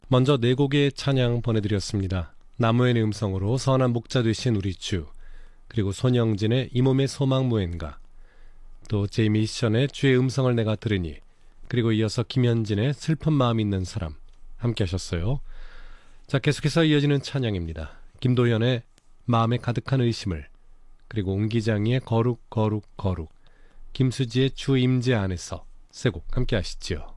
먼저 네 곡의 찬양 보내드렸습니다. 나무의 음성으로 선한 목자 되신 우리 주, 그리고 손영진의 이 몸의 소망 무엔가, 또 제이미 션의 주의 음성을 내가 들으니, 그리고 이어서 김현진의 슬픈 마음 있는 사람 함께 하셨어요. 자, 계속해서 이어지는 찬양입니다. 김도현의 마음에 가득한 의심을, 그리고 옹기장이의 거룩 거룩 거룩, 김수지의 주 임재 안에서 세 곡 함께 하시죠.